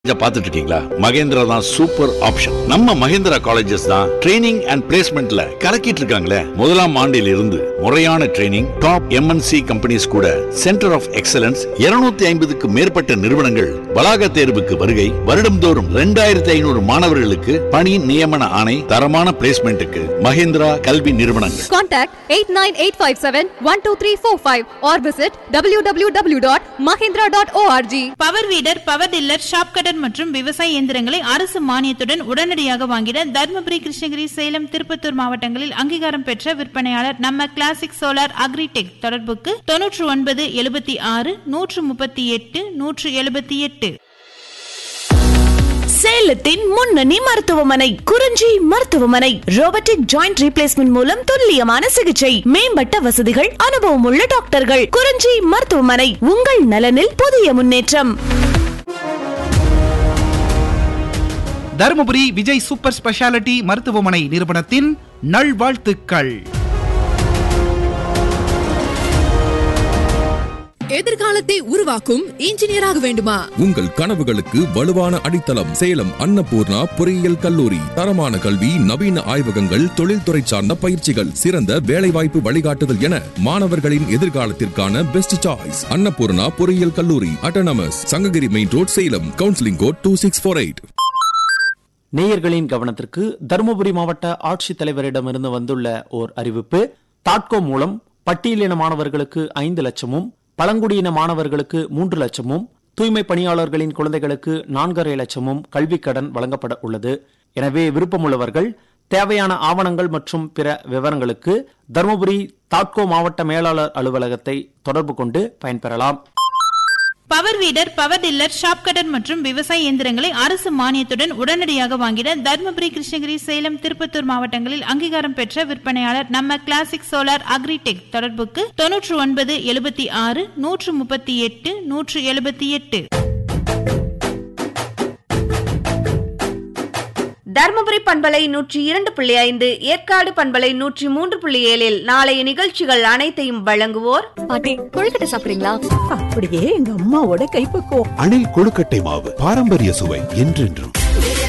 பாத்துட்டு இருக்கீங்களா? மகேந்திரா தான் சூப்பர் ஆப்ஷன். நம்ம மகேந்திரா காலேஜஸ் தான் ட்ரைனிங் அண்ட் பிளேஸ்மெண்ட்ல கலக்கிட்டு இருக்காங்களே. முதலாம் ஆண்டில் இருந்து முறையான ட்ரைனிங், டாப் MNC கம்பெனிஸ் கூட சென்டர் ஆஃப் எக்ஸலன்ஸ் 250க்கு மேற்பட்ட நிறுவனங்கள் வளாக தேர்வுக்கு வருகை. வருடம்தோறும் 2500 மாணவர்களுக்கு பணி நியமன ஆணை. தரமான பிளேஸ்மெண்ட்டுக்கு மகேந்திரா கல்வி நிறுவனங்கள். Contact 8985712345 or visit www.mahindra.org. Power வீடர், power tiller, shop cutter மற்றும் விவசாய இயந்திரங்களை அரசு மானியத்துடன் உடனடியாக வாங்கிட தர்மபுரி, கிருஷ்ணகிரி, சேலம், திருப்பத்தூர் மாவட்டங்களில் அங்கீகாரம் பெற்ற விற்பனையாளர் நம்ம கிளாசிக் சோலார் அக்ரிடெக். தொடர்புக்கு 99 76 138 178. சேலத்தின் முன்னணி மருத்துவமனை குறிஞ்சி மருத்துவமனை. ரோபோட்டிக் ஜாயிண்ட் ரீப்ளேஸ்மெண்ட் மூலம் துல்லியமான சிகிச்சை, மேம்பட்ட வசதிகள், அனுபவம் உள்ள டாக்டர்கள். குறிஞ்சி மருத்துவமனை, உங்கள் நலனில் புதிய முன்னேற்றம். தருமபுரி விஜய் சூப்பர் ஸ்பெஷாலிட்டி மருத்துவமனை நிறுவனத்தின் நல்வாழ்த்துக்கள். எதிர்காலத்தை உருவாக்கும் இன்ஜினியராக வேண்டுமா? உங்கள் கனவுகளுக்கு வலுவான அடித்தளம் சேலம் அன்னபூர்ணா பொறியியல் கல்லூரி. தரமான கல்வி, நவீன ஆய்வகங்கள், தொழில்துறை சார்ந்த பயிற்சிகள், சிறந்த வேலைவாய்ப்பு வழிகாட்டுதல் என மாணவர்களின் எதிர்காலத்திற்கான பெஸ்ட் சாய்ஸ் அன்னபூர்ணா பொறியியல் கல்லூரி. Autonomous, Sankagiri main road, Salem. Counselling code 2648. நேயர்களின் கவனத்திற்கு தருமபுரி மாவட்ட ஆட்சித்தலைவரிடமிருந்து வந்துள்ள ஓர் அறிவிப்பு. தாட்கோ மூலம் பட்டியலின மாணவர்களுக்கு 5 லட்சமும், பழங்குடியின மாணவர்களுக்கு 3 லட்சமும், தூய்மை பணியாளர்களின் குழந்தைகளுக்கு 4.5 லட்சமும் கல்விக் கடன் வழங்கப்பட உள்ளது. எனவே விருப்பமுள்ளவர்கள் தேவையான ஆவணங்கள் மற்றும் பிற விவரங்களுக்கு தருமபுரி தாட்கோ மாவட்ட மேலாளர் அலுவலகத்தை தொடர்பு கொண்டு பயன்பெறலாம். Power வீடர், power tiller, shop cutter மற்றும் விவசாய இயந்திரங்களை அரசு மானியத்துடன் உடனடியாக வாங்கிட தர்மபுரி, கிருஷ்ணகிரி, சேலம், திருப்பத்தூர் மாவட்டங்களில் அங்கீகாரம் பெற்ற விற்பனையாளர் நம்ம கிளாசிக் சோலார் அக்ரிடெக். தொடர்புக்கு 99 76 138 178. தர்மபுரி பண்பலை 102.5, ஏற்காடு பண்பலை 103.7 நாளைய நிகழ்ச்சிகள் அனைத்தையும் வழங்குவோர். பாட்டி, கொழுக்கட்டை சாப்பிடுறீங்களா? அப்படியே எங்க அம்மாவோட கைப்பக்குவம். அணில் கொழுக்கட்டை மாவு, பாரம்பரிய சுவை என்றென்றும்.